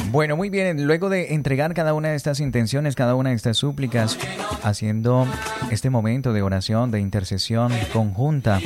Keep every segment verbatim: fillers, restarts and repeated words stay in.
Bueno, muy bien. Luego de entregar cada una de estas intenciones, cada una de estas súplicas, haciendo este momento de oración, de intercesión conjunta,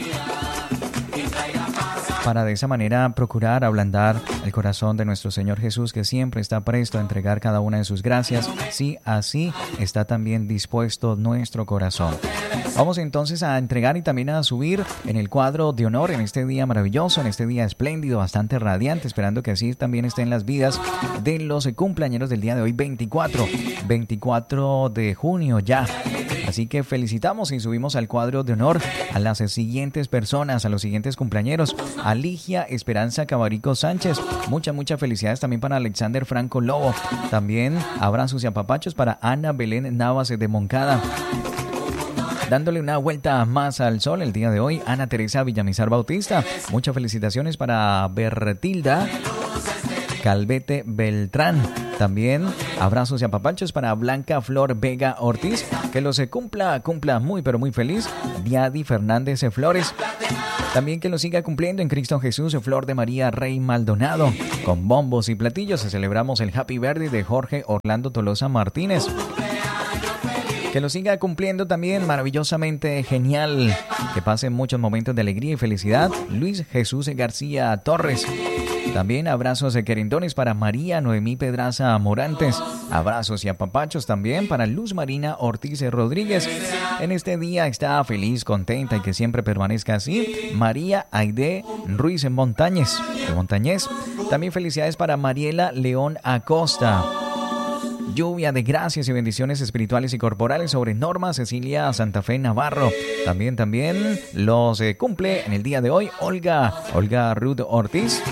para de esa manera procurar ablandar el corazón de nuestro Señor Jesús, que siempre está presto a entregar cada una de sus gracias, si así está también dispuesto nuestro corazón. Vamos entonces a entregar y también a subir en el cuadro de honor en este día maravilloso, en este día espléndido, bastante radiante, esperando que así también estén las vidas de los cumpleañeros del día de hoy, veinticuatro de junio ya. Así que felicitamos y subimos al cuadro de honor a las siguientes personas, a los siguientes cumpleañeros. A Ligia Esperanza Cabarico Sánchez. Muchas, muchas felicidades también para Alexander Franco Lobo. También abrazos y apapachos para Ana Belén Navas de Moncada. Dándole una vuelta más al sol el día de hoy, Ana Teresa Villamizar Bautista. Muchas felicitaciones para Bertilda Calvete Beltrán. También abrazos y apapachos para Blanca Flor Vega Ortiz. Que lo se cumpla, cumpla muy pero muy feliz. Diadi Fernández Flores. También que lo siga cumpliendo en Cristo Jesús, Flor de María Rey Maldonado. Con bombos y platillos celebramos el Happy Birthday de Jorge Orlando Tolosa Martínez. Que lo siga cumpliendo también maravillosamente genial. Que pasen muchos momentos de alegría y felicidad. Luis Jesús García Torres. También abrazos de querendones para María Noemí Pedraza Morantes. Abrazos y apapachos también para Luz Marina Ortiz Rodríguez. En este día está feliz, contenta y que siempre permanezca así. María Aide Ruiz Montañez. Montañez. También felicidades para Mariela León Acosta. Lluvia de gracias y bendiciones espirituales y corporales sobre Norma Cecilia Santa Fe Navarro. También, también los eh, cumple en el día de hoy Olga, Olga Ruth Ortiz.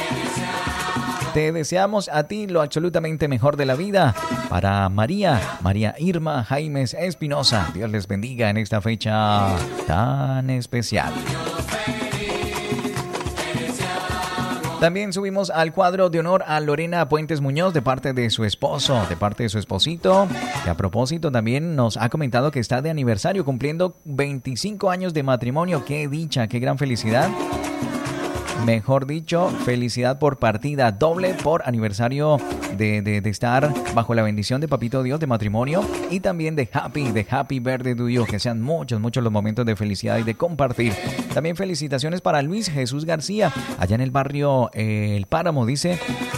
Te deseamos a ti lo absolutamente mejor de la vida. Para María, María Irma Jaimes Espinosa. Dios les bendiga en esta fecha tan especial. También subimos al cuadro de honor a Lorena Puentes Muñoz de parte de su esposo, de parte de su esposito, que a propósito también nos ha comentado que está de aniversario, cumpliendo veinticinco años de matrimonio. ¡Qué dicha, qué gran felicidad! Mejor dicho, felicidad por partida doble por aniversario de, de, de estar bajo la bendición de Papito Dios de matrimonio y también de Happy, de Happy Birthday to you. Que sean muchos, muchos los momentos de felicidad y de compartir. También felicitaciones para Luis Jesús García, allá en el barrio eh, El Páramo, dice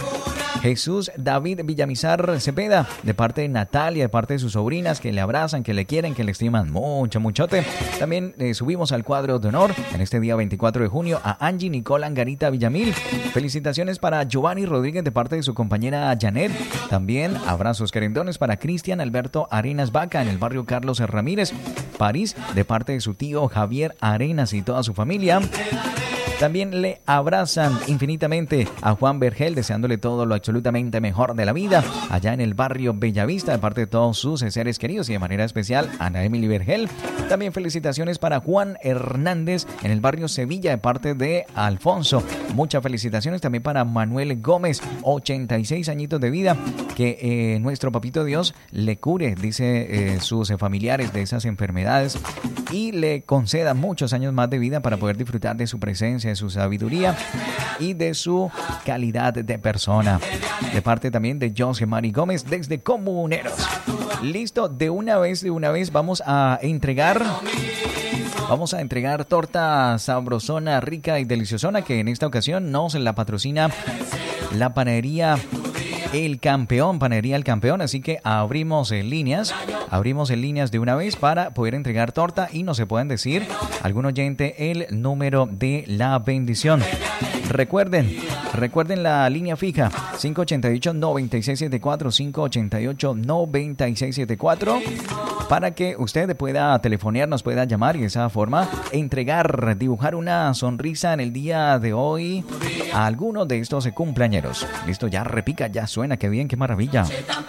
Jesús David Villamizar Cepeda, de parte de Natalia, de parte de sus sobrinas, que le abrazan, que le quieren, que le estiman mucho, muchote. También eh, subimos al cuadro de honor en este día veinticuatro de junio a Angie Nicole Angarita Villamil. Felicitaciones para Giovanni Rodríguez de parte de su compañera Janet. También abrazos querendones para Cristian Alberto Arenas Vaca en el barrio Carlos Ramírez, París, de parte de su tío Javier Arenas y toda su familia. También le abrazan infinitamente a Juan Vergel, deseándole todo lo absolutamente mejor de la vida, allá en el barrio Bellavista, de parte de todos sus seres queridos y de manera especial a Ana Emily Vergel. También felicitaciones para Juan Hernández en el barrio Sevilla, de parte de Alfonso. Muchas felicitaciones también para Manuel Gómez, ochenta y seis añitos de vida, que eh, nuestro Papito Dios le cure, dice eh, sus familiares, de esas enfermedades y le conceda muchos años más de vida para poder disfrutar de su presencia, de su sabiduría y de su calidad de persona. De parte también de José Mari Gómez desde Comuneros. Listo, de una vez, de una vez vamos a entregar, vamos a entregar torta sabrosona, rica y deliciosona, que en esta ocasión nos la patrocina la panadería El Campeón, Panadería El Campeón. Así que abrimos en líneas, abrimos en líneas de una vez para poder entregar torta y nos se pueden decir algún oyente el número de la bendición. Recuerden, recuerden la línea fija cinco ocho ocho, nueve seis siete cuatro, cinco ocho ocho, nueve seis siete cuatro, para que usted pueda telefonear, nos pueda llamar y de esa forma entregar, dibujar una sonrisa en el día de hoy a alguno de estos cumpleañeros. Listo, ya repica, ya suena, qué bien, qué maravilla.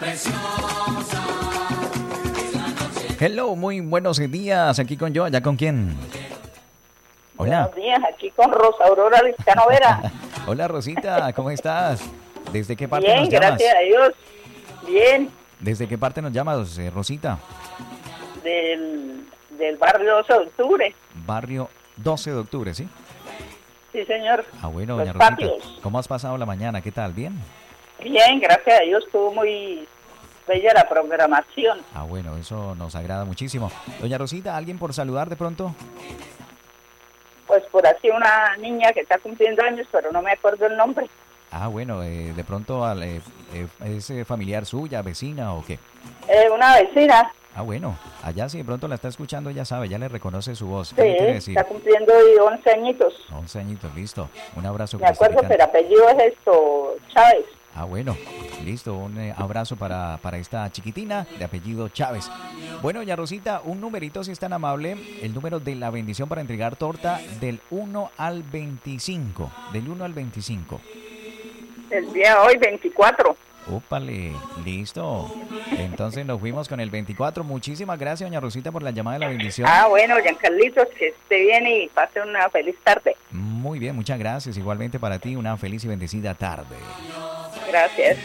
Hello, muy buenos días, aquí con yo, allá con quién. Hola. Buenos días, aquí con Rosa Aurora Lizcano Vera. Hola Rosita, ¿cómo estás? ¿Desde qué parte Bien, nos llamas? gracias a Dios. Bien. ¿Desde qué parte nos llamas, eh, Rosita? Del, del barrio doce de octubre. Barrio doce de octubre, ¿sí? Sí, señor. Ah, bueno, Los doña Rosita. patios. ¿Cómo has pasado la mañana? ¿Qué tal? ¿Bien? Bien, gracias a Dios, estuvo muy bella la programación. Ah, bueno, eso nos agrada muchísimo. Doña Rosita, ¿alguien por saludar de pronto? Pues por así una niña que está cumpliendo años, pero no me acuerdo el nombre. Ah, bueno, eh, de pronto al, eh, eh, ¿es eh, familiar suya, vecina o qué? Eh, una vecina. Ah, bueno, allá si de pronto la está escuchando, ya sabe, ya le reconoce su voz. Sí, ¿Qué le quiere decir? está cumpliendo hoy once añitos. once añitos, listo. Un abrazo. Me acuerdo que el apellido es esto, Chávez. Ah, bueno, listo, un eh, abrazo para, para esta chiquitina de apellido Chávez. Bueno, doña Rosita, un numerito si es tan amable, el número de la bendición para entregar torta del uno al veinticinco, del uno al veinticinco. El día de hoy, veinticuatro. Ópale, listo. Entonces nos fuimos con el veinticuatro. Muchísimas gracias, doña Rosita, por la llamada de la bendición. Ah, bueno, Giancarlitos, que esté bien y pase una feliz tarde. Muy bien, muchas gracias. Igualmente para ti, una feliz y bendecida tarde. Gracias.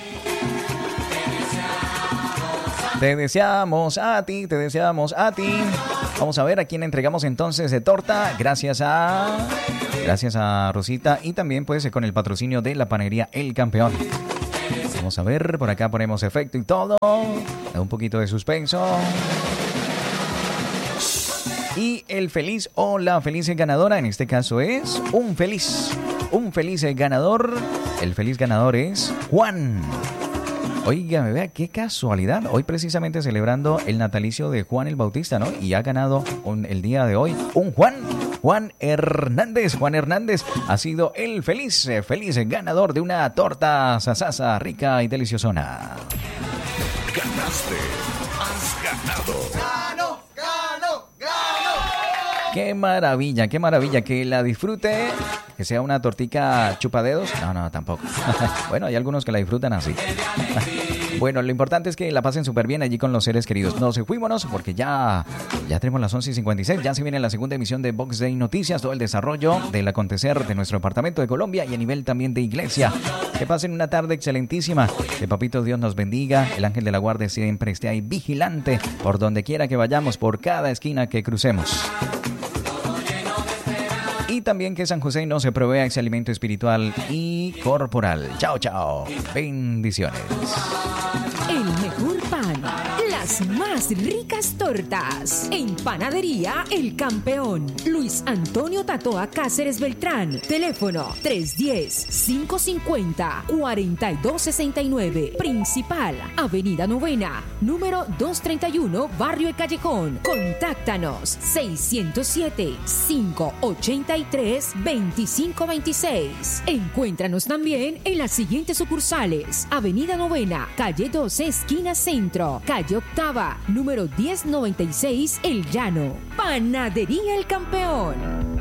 Te deseamos a ti, te deseamos a ti. Vamos a ver a quién entregamos entonces de torta. Gracias a... Gracias a Rosita y también pues con el patrocinio de la panadería El Campeón. Vamos a ver, por acá ponemos efecto y todo. Un poquito de suspenso. Y el feliz o la feliz ganadora, en este caso es un feliz. Un feliz ganador. El feliz ganador es Juan. Oiga, vea qué casualidad. Hoy precisamente celebrando el natalicio de Juan el Bautista, ¿no? Y ha ganado un, el día de hoy un Juan. Juan Hernández. Juan Hernández ha sido el feliz, feliz ganador de una torta sasasa rica y deliciosona. Ganaste. Has ganado. ¡Gano! ¡Gano! ¡Gano! Qué maravilla, qué maravilla. Que la disfrute. Que sea una tortica chupadedos. No, no, tampoco. Bueno, hay algunos que la disfrutan así. Bueno, lo importante es que la pasen súper bien allí con los seres queridos. Nos fuímonos porque ya, ya tenemos las once y cincuenta y seis. Ya se viene la segunda emisión de Box Day Noticias. Todo el desarrollo del acontecer de nuestro departamento de Colombia y a nivel también de iglesia. Que pasen una tarde excelentísima. Que Papito Dios nos bendiga. El ángel de la guardia siempre esté ahí vigilante por donde quiera que vayamos, por cada esquina que crucemos. Y también que San José no se provea ese alimento espiritual y corporal. Chao, chao. Bendiciones. El mejor pan, las más ricas tortas. En Panadería El Campeón. Luis Antonio Tatoa Cáceres Beltrán. Teléfono tres uno cero, cinco cinco cero, cuatro dos seis nueve. Principal, Avenida Novena, número doscientos treinta y uno, Barrio El Callejón. Contáctanos seis cero siete, cinco ocho tres, dos cinco dos seis. Encuéntranos también en las siguientes sucursales: Avenida Novena, calle doce, esquina Centro, calle Octava, número diez noventa y seis, El Llano. Panadería El Campeón.